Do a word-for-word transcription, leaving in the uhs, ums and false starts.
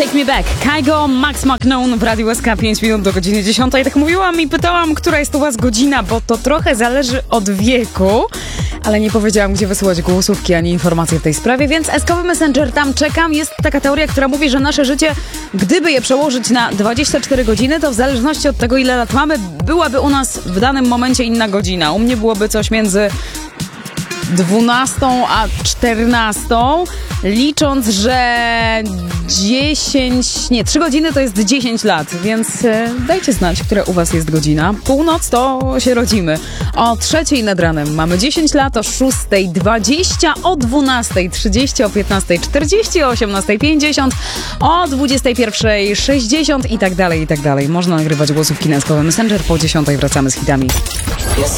Take Me Back. Kygo, Max McKnown w Radiu S K, pięć minut do godziny dziesiątej. Tak mówiłam i pytałam, która jest u was godzina, bo to trochę zależy od wieku, ale nie powiedziałam, gdzie wysyłać głosówki ani informacje w tej sprawie, więc S K-owy Messenger, tam czekam. Jest taka teoria, która mówi, że nasze życie, gdyby je przełożyć na dwadzieścia cztery godziny, to w zależności od tego, ile lat mamy, byłaby u nas w danym momencie inna godzina. U mnie byłoby coś między dwunastą a czternastą, licząc, że dziesięć, nie, trzy godziny to jest dziesięć lat, więc e, dajcie znać, która u was jest godzina. Północ to się rodzimy. O trzeciej nad ranem mamy dziesięć lat, o szóstej dwadzieścia, o dwunastej trzydzieści, o piętnastej czterdzieści, o osiemnastej pięćdziesiąt, o dwudziestej pierwszej sześćdziesiąt i tak dalej, i tak dalej. Można nagrywać głosówki na S K-owy Messenger, po dziesiątej wracamy z hitami.